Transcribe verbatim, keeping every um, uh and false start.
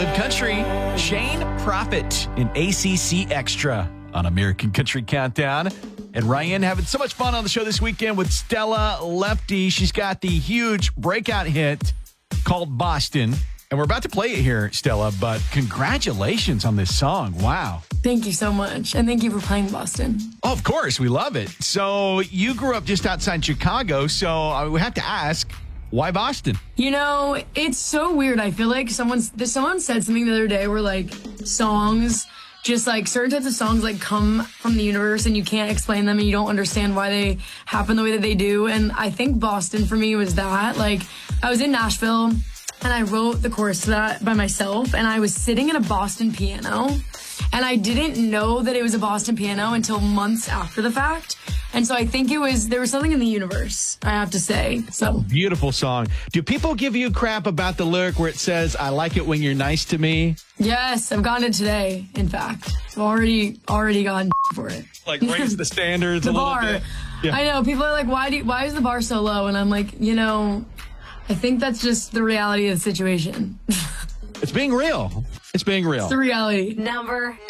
Country, Shane Prophet in A C C Extra on American Country Countdown. And Ryan having so much fun on the show this weekend with Stella Lefty. She's got the huge breakout hit called Boston. And we're about to play it here, Stella, but congratulations on this song. Wow. Thank you so much. And thank you for playing Boston. Oh, of course. We love it. So you grew up just outside Chicago. So I would have to ask, why Boston? You know, it's so weird. I feel like someone's, someone said something the other day where, like, songs, just like certain types of songs, like, come from the universe and you can't explain them and you don't understand why they happen the way that they do. And I think Boston for me was that. Like, I was in Nashville and I wrote the chorus to that by myself, and I was sitting at a Boston piano, and I didn't know that it was a Boston piano until months after the fact. And so I think it was, there was something in the universe, I have to say. So beautiful song. Do people give you crap about the lyric where it says, I like it when you're nice to me? Yes, I've gotten it today, in fact. I've already, already gotten for it. Like raise the standards the a little bar. bit. Yeah. I know, people are like, why do you, why is the bar so low? And I'm like, you know, I think that's just the reality of the situation. It's being real. It's being real. It's the reality. Number